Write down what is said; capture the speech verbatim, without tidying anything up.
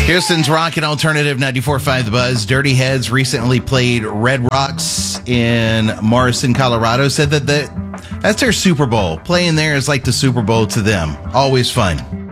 Houston's rock and alternative ninety-four point five The Buzz. Dirty Heads recently played Red Rocks in Morrison, Colorado. Said that the, that's their Super Bowl. Playing there is like the Super Bowl to them. Always fun.